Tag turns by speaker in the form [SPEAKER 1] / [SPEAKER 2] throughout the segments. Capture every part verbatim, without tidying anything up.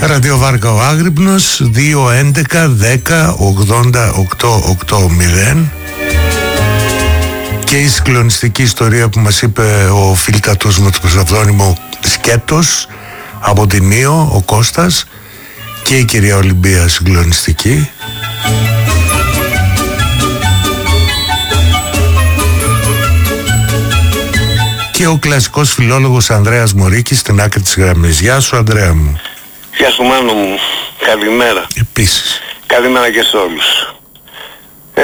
[SPEAKER 1] Ραδιοβάρκα ο Άγρυπνος, δύο έντεκα δέκα ογδόντα οκτώ ογδόντα. Και η συγκλονιστική ιστορία που μας είπε ο φίλκατος με το ψευδόνυμο Σκέτος από την Ήο, ο Κώστας, και η κυρία Ολυμπία συγκλονιστική. Και ο κλασικός φιλόλογος Ανδρέας Μωρίκης στην άκρη της γραμμής. Γεια σου, Ανδρέα μου.
[SPEAKER 2] Γεια σου, Μάνο μου. Καλημέρα.
[SPEAKER 1] Επίσης.
[SPEAKER 2] Καλημέρα και σε όλους. Ε,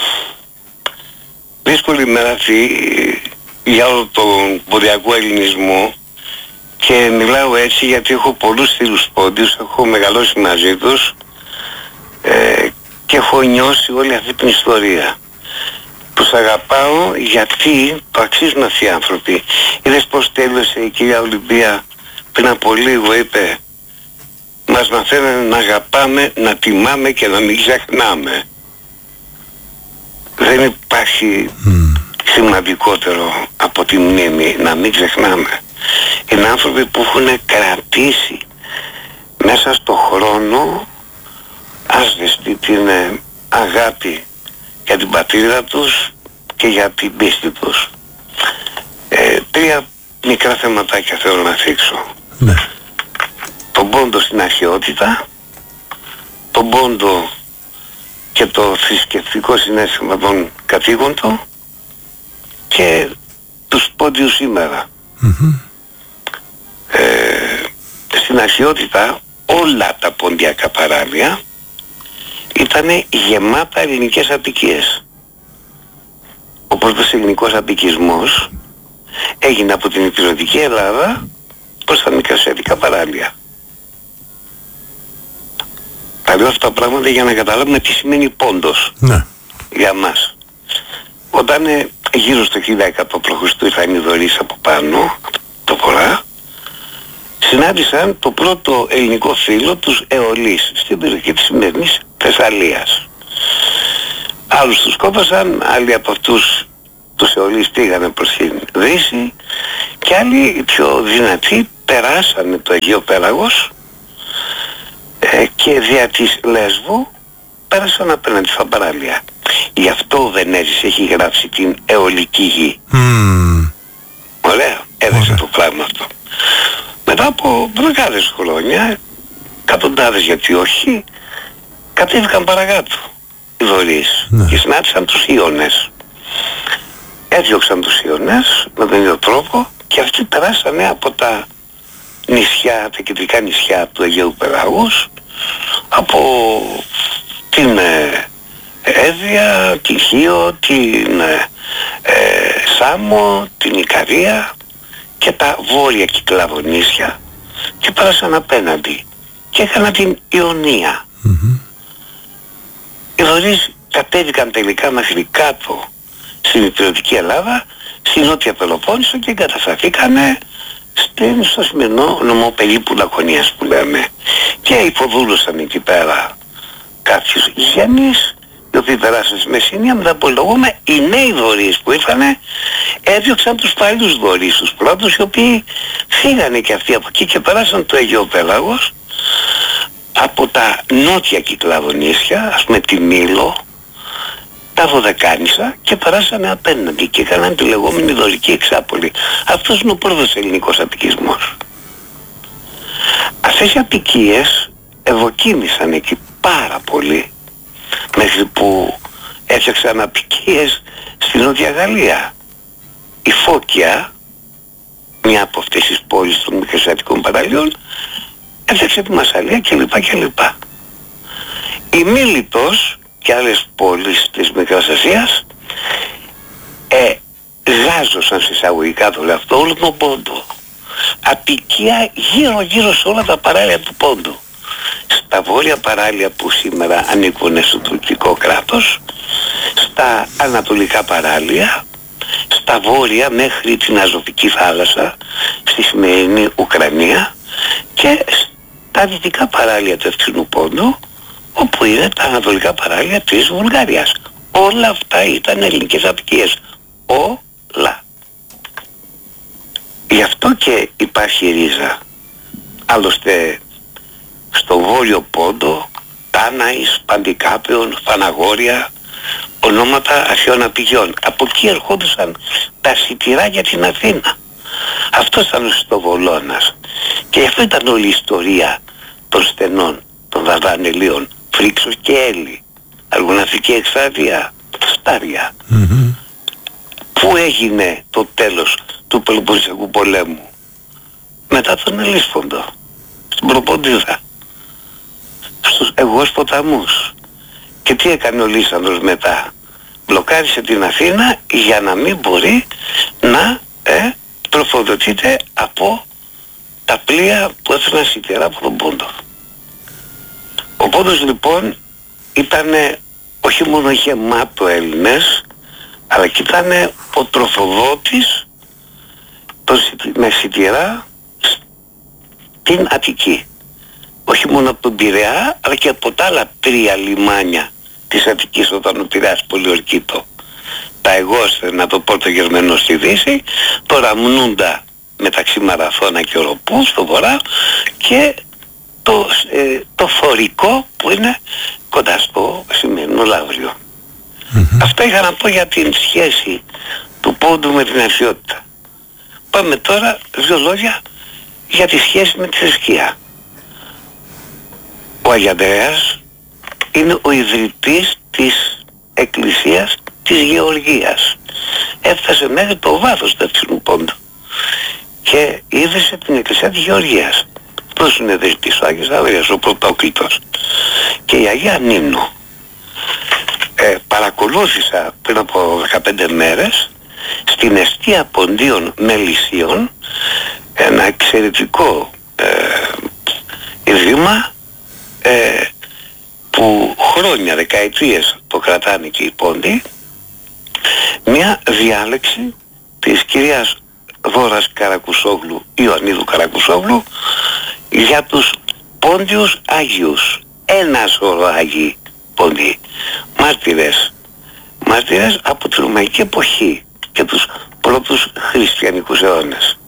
[SPEAKER 2] δύσκολη μέρα αυτή για όλο τον ποντιακό ελληνισμό, και μιλάω έτσι γιατί έχω πολλούς φίλους πόντιους, έχω μεγαλώσει μαζί τους ε, και έχω νιώσει όλη αυτή την ιστορία. Τους αγαπάω γιατί το αξίζουν αυτοί οι άνθρωποι. Είδες πως τέλειωσε η κυρία Ολυμπία πριν από λίγο, είπε μας μαθαίνουν να αγαπάμε, να τιμάμε και να μην ξεχνάμε. Δεν υπάρχει mm. σημαντικότερο από τη μνήμη, να μην ξεχνάμε. Είναι άνθρωποι που έχουν κρατήσει μέσα στο χρόνο άσβεστη την αγάπη για την πατρίδα τους και για την πίστη τους. Ε, τρία μικρά θεματάκια θέλω να θίξω. Ναι. Τον πόντο στην αρχαιότητα, τον πόντο και το θρησκευτικό συναίσθημα των κατοίκων του και τους πόντιους σήμερα. Mm-hmm. Ε, στην αρχαιότητα όλα τα ποντιακά παράλια ήταν γεμάτα ελληνικές αποικίες. Ο πρώτος ελληνικός αποικισμός έγινε από την υπηρετική Ελλάδα προς τα μικρασιατικά παράλια. Τα λέω αυτά τα πράγματα για να καταλάβουμε τι σημαίνει πόντος. Ναι. Για μας. Όταν ε, γύρω στο χίλια εκατό π.Χ. ήρθαν οι Δωρείς από πάνω, το βορρά, συνάντησαν το πρώτο ελληνικό φύλλο, τους Αιωλείς, στην περιοχή της σημερινής Θεσσαλίας. Άλλους τους κόπασαν, άλλοι από αυτούς τους Αιωλείς πήγανε προς την Δύση και άλλοι, οι πιο δυνατοί, περάσανε το Αιγαίο Πέλαγος ε, και δια της Λέσβου πέρασαν απέναντι στα παράλια. Γι' αυτό ο Βενέζης έχει γράψει την Αιωλική γη. Mm. Ωραία, έδειξε το πράγμα αυτό. Μετά από δεκάδες χρόνια, εκατοντάδες γιατί όχι, κατέβηκαν παρακάτω οι Δωρείς ναι. και συνάντησαν τους Ιώνες. Έδιωξαν τους Ιώνες με τον ίδιο τρόπο και αυτοί περάσανε από τα νησιά, τα κεντρικά νησιά του Αιγαίου Πελάγους, από την ε, Έδεια, την Χίο, την ε, Σάμο, την Ικαρία και τα βόρεια Κυκλαδονήσια και πέρασαν απέναντι και έκαναν την Ιωνία. Mm-hmm. Οι Δωρείς κατέβηκαν τελικά μέχρι κάτω στην υπηρετική Ελλάδα, στη Νότια Πελοπόννησο και εγκατασταθήκανε στην, στο σημερινό νομό περίπου Λακωνίας που λέμε, και υποδούλωσαν εκεί πέρα κάποιους γέννης οι οποίοι περάσαν στη Μεσσηνία. Μετά απολογούμε οι νέοι Δωρείς που ήρθανε έδιωξαν τους παλιούς Δωρείς, τους πρώτους, οι οποίοι φύγανε και αυτοί από εκεί και περάσαν το Αιγαίο Πέλαγος από τα νότια Κυκλαδονήσια, ας πούμε τη Μήλο, τα Δωδεκάνησα, και περάσανε απέναντι και έκαναν τη λεγόμενη Δωρική Εξάπολη. Αυτός είναι ο πρώτος ελληνικός αποικισμός. Αυτές οι αποικίες ευωκίνησαν εκεί πάρα πολύ, μέχρι που έφτιαξαν αποικίες στη Νότια Γαλλία. Η Φώκια, μια από αυτές τις πόλεις των μικρασιατικών παραλιών, έφτιαξε τη Μασσαλία κλπ. κλπ. Η Μίλητος και άλλες πόλεις της Μικράς Ασίας ε, γάζωσαν σε εισαγωγικά το λέω αυτό όλο τον πόντο. Αποικία γύρω γύρω σε όλα τα παράλια του πόντου. Στα βόρεια παράλια που σήμερα ανήκουν στο τουρκικό κράτος, στα ανατολικά παράλια, στα βόρεια μέχρι την Αζωφική θάλασσα, στη σημερινή Ουκρανία, και στα δυτικά παράλια του Ευξηνού Πόντου, όπου είναι τα ανατολικά παράλια της Βουλγαρίας. Όλα αυτά ήταν ελληνικές αποικίες. Όλα. Γι' αυτό και υπάρχει ρίζα. Άλλωστε στο Βόρειο Πόντο, Τάναης, Παντικάπαιον, Φαναγόρια, ονόματα αρχαίων απηγιών. Από εκεί ερχόντουσαν τα σιτηρά για την Αθήνα. Αυτό ήταν ο Χριστοβολώνας. Και αυτό ήταν όλη η ιστορία των στενών, των Δαρδανελίων, Φρίξος και Έλλη, Αργοναυτική εκστρατεία, Στάρια. Mm-hmm. Πού έγινε το τέλος του Πελοποννησιακού πολέμου? Μετά τον Ελίσποντο, στην Προπόντιδα, στους Αιγώους ποταμούς. Και τι έκανε ο Λύσανδρος μετά? Μπλοκάρισε την Αθήνα για να μην μπορεί να ε, τροφοδοτείται από τα πλοία που έφεραν σιτηρά από τον Πόντο. Ο Πόντος λοιπόν ήταν όχι μόνο γεμάτο Έλληνες, αλλά και ήταν ο τροφοδότης με σιτηρά στην Αττική. Όχι μόνο από τον Πειραιά, αλλά και από τα άλλα τρία λιμάνια της Αττικής όταν ο Πειραιάς πολιορκείτο. Τα Αιγώστενα, το Πόρτο Γερμανό στη Δύση, το Ραμνούντα μεταξύ Μαραθώνα και Οροπού στο βορρά και το, ε, το Φορικό που είναι κοντά στο σημερινό Λαύριο. Mm-hmm. Αυτά είχα να πω για την σχέση του Πόντου με την αρχαιότητα. Πάμε τώρα δύο λόγια για τη σχέση με τη θρησκεία. Ο Αγιαντρέας είναι ο ιδρυτής της Εκκλησίας της Γεωργίας. Έφτασε μέχρι το βάθος του Ευθύνου Πόντου και ίδρυσε την Εκκλησία της Γεωργίας. Αυτός είναι ιδρυτής, ο Άγιος Ανδρέας, ο Πρωτόκλητος. Και η Αγία Νίνο ε, παρακολούθησα πριν από δεκαπέντε μέρες στην εστία Ποντίων Μελισσίων ένα εξαιρετικό ε, ίδρυμα ε, που χρόνια, δεκαετίες το κρατάνε και οι Πόντοι, μια διάλεξη της κυρίας Δώρας Καρακουσόγλου, Ιωαννίδου Καρακουσόγλου, για τους Πόντιους Άγιους. Ένα σωρό Άγιοι Πόντιοι, μάρτυρες, μάρτυρες από τη Ρωμαϊκή εποχή και τους πρώτους χριστιανικούς αιώνες.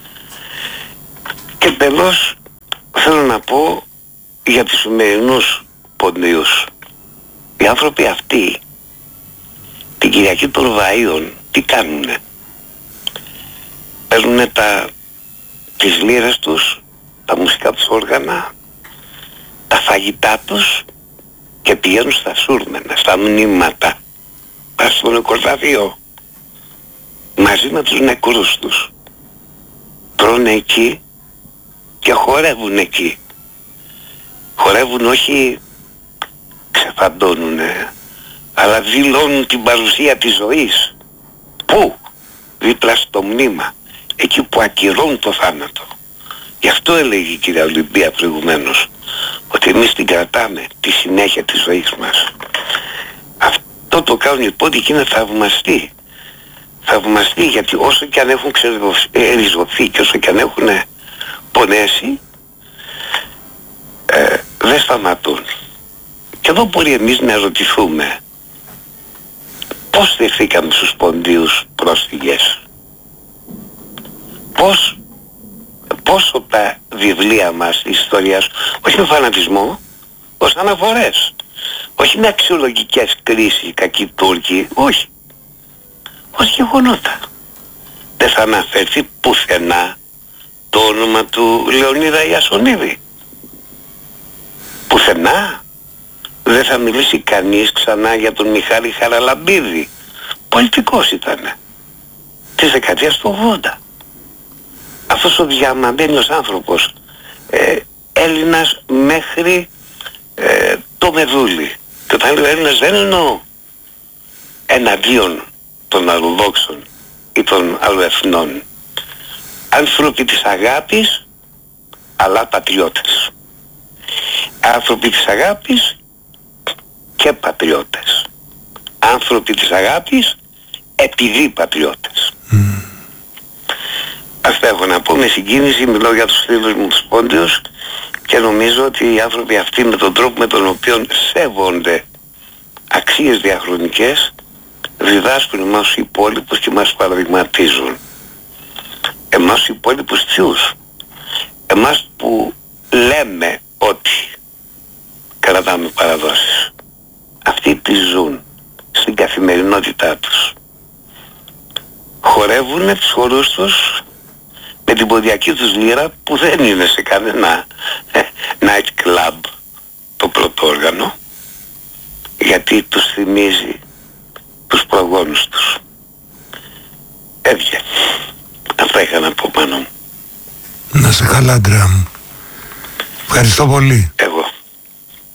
[SPEAKER 2] Και τέλος θέλω να πω για τους σημερινούς Ποντίους. Οι άνθρωποι αυτοί την Κυριακή των Βαΐων τι κάνουνε? Παίρνουνε τα, τις λύρες τους, τα μουσικά τους όργανα, τα φαγητά τους και πηγαίνουν στα σούρμενα, στα μνήματα, πας στο νεκροταφείο μαζί με τους νεκρούς τους. Τρώνε εκεί και χορεύουν εκεί. Χορεύουν, όχι ξεφαντώνουνε, αλλά δηλώνουν την παρουσία της ζωής. Πού? Δίπλα στο μνήμα, εκεί που ακυρώνουν το θάνατο. Γι' αυτό έλεγε η κυρία Ολυμπία προηγουμένως, ότι εμείς την κρατάμε τη συνέχεια της ζωής μας. Αυτό το κάνουν οι Πόντιοι και είναι θαυμαστοί. Θαυμαστοί, γιατί όσο και αν έχουν ξεριζωθεί και όσο και αν έχουν πονέσει, ε, δεν σταματούν. Και εδώ μπορεί εμείς να ρωτηθούμε πώς δεχθήκαμε στους Ποντίους πρόσφυγες. Πώς, πόσο τα βιβλία μας της ιστορίας, όχι με φανατισμό, ως αναφορές, όχι με αξιολογικές κρίσεις, κακοί Τούρκοι, όχι, ως γεγονότα. Δεν θα αναφερθεί πουθενά το όνομα του Λεωνίδα Ιασονίδη. Πουθενά δεν θα μιλήσει κανείς ξανά για τον Μιχάλη Χαραλαμπίδη. Πολιτικός ήτανε, της δεκαετίας του ογδόντα. Αυτός ο διαμαντένιος άνθρωπος, ε, Έλληνας μέχρι ε, το Μεδούλη. Και όταν λέω Έλληνας δεν εννοώ εναντίον των αλλοδόξων ή των αλλοεθνών. Άνθρωποι της αγάπης, αλλά πατριώτες. Άνθρωποι της αγάπης και πατριώτες. Άνθρωποι της αγάπης επειδή πατριώτες. Mm. Αυτά έχω να πω με συγκίνηση, μιλώ για τους φίλους μου τους Πόντιους και νομίζω ότι οι άνθρωποι αυτοί με τον τρόπο με τον οποίο σέβονται αξίες διαχρονικές διδάσκουν εμάς τους υπόλοιπους και μας παραδειγματίζουν. Εμάς τους υπόλοιπους ποιους? Εμάς που λέμε ότι μπροστά τους. Χορεύουνε τους χορούς τους με την ποδιακή τους λύρα που δεν είναι σε κανένα night club το πρώτο όργανο, γιατί τους θυμίζει τους προγόνους τους. Έβγε. Αυτά είχα να πω πάνω μου.
[SPEAKER 1] Να σε καλά, Αντρέα μου. Ευχαριστώ πολύ.